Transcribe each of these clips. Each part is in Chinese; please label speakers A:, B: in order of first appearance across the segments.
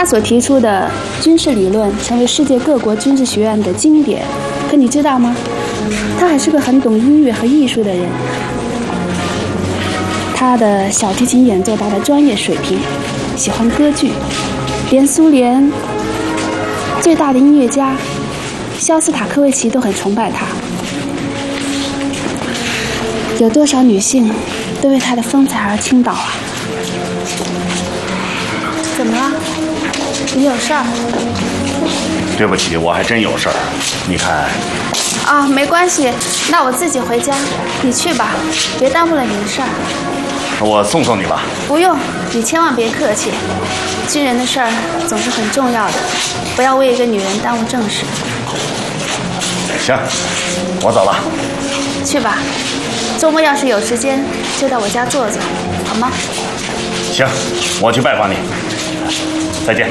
A: 他所提出的军事理论成为世界各国军事学院的经典。可你知道吗？他还是个很懂音乐和艺术的人。他的小提琴演奏达到专业水平，喜欢歌剧，连苏联最大的音乐家肖斯塔科维奇都很崇拜他。有多少女性都为他的风采而倾倒啊！怎么了？你有事儿？
B: 对不起，我还真有事儿。你看。
A: 啊，没关系，那我自己回家，你去吧，别耽误了你的事儿。
B: 我送送你吧。
A: 不用，你千万别客气。军人的事儿总是很重要的，不要为一个女人耽误正事。
B: 行，我走了。
A: 去吧，周末要是有时间，就到我家坐坐，好吗？
B: 行，我去拜访你。再见。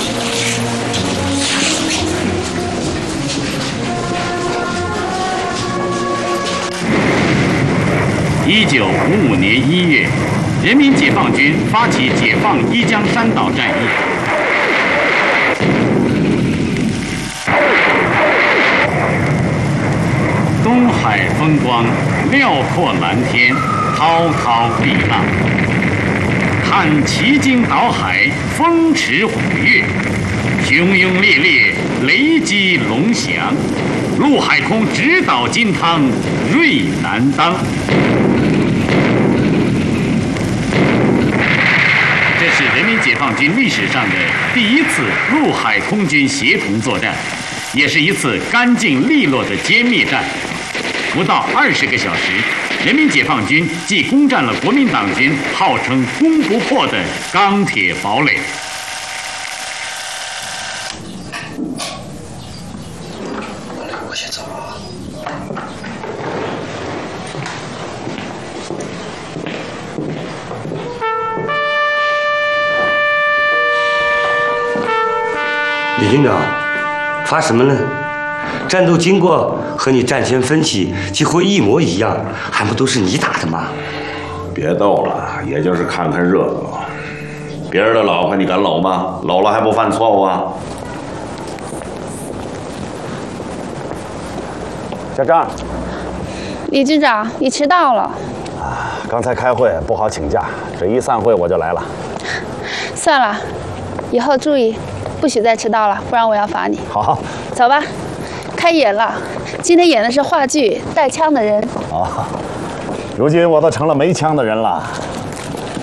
C: 1955年1月，人民解放军发起解放一江山岛战役。东海风光，辽阔蓝天，滔滔碧浪。看奇经岛海，风驰虎跃，汹涌烈烈，雷击龙翔。陆海空直捣金汤，锐难当。这是人民解放军历史上的第一次陆海空军协同作战，也是一次干净利落的歼灭战。不到20个小时，人民解放军即攻占了国民党军号称攻不破的钢铁堡垒。
D: 我先走了。
E: 李军长，发什么呢？战斗经过和你战前分析几乎一模一样，还不都是你打的吗？
B: 别逗了，也就是看看热闹。别人的老婆你敢搂吗？搂了还不犯错误啊？
F: 小张，
A: 李军长，你迟到了。
F: 刚才开会不好请假，这一散会我就来了。
A: 算了，以后注意，不许再迟到了，不然我要罚你。
F: 好，
A: 走吧，开演了。今天演的是话剧《带枪的人》。
F: 如今我都成了没枪的人了。